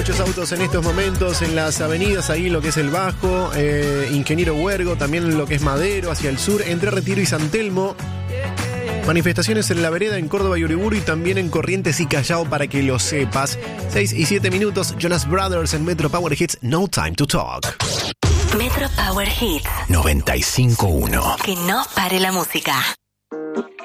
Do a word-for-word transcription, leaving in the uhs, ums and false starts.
muchos autos en estos momentos en las avenidas, ahí lo que es el Bajo, eh, Ingeniero Huergo, también lo que es Madero, hacia el sur, entre Retiro y San Telmo. Manifestaciones en La Vereda, en Córdoba y Uriburu, y también en Corrientes y Callao, para que lo sepas. seis y siete minutos, Jonas Brothers en Metro Power Hits, No Time to Talk. Metro Power Hits noventa y cinco punto uno. Que no pare la música.